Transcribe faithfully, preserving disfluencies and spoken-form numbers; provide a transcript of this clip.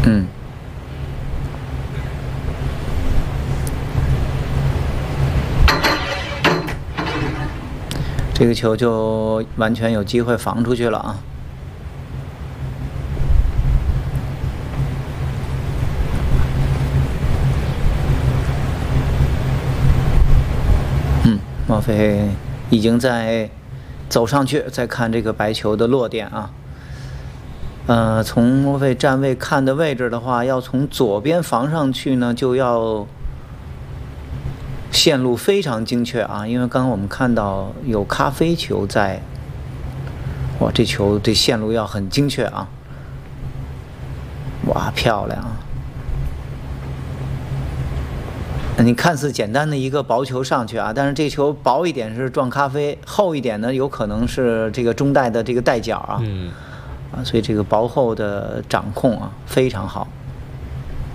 嗯。这个球就完全有机会防出去了啊！嗯，莫非已经在走上去，再看这个白球的落点啊。呃，从莫非站位看的位置的话，要从左边防上去呢，就要线路非常精确啊，因为刚刚我们看到有咖啡球在，哇，这球这线路要很精确啊，哇，漂亮啊！你看似简单的一个薄球上去啊，但是这球薄一点是撞咖啡，厚一点呢有可能是这个中带的这个带角啊， 嗯， 啊，所以这个薄厚的掌控啊非常好。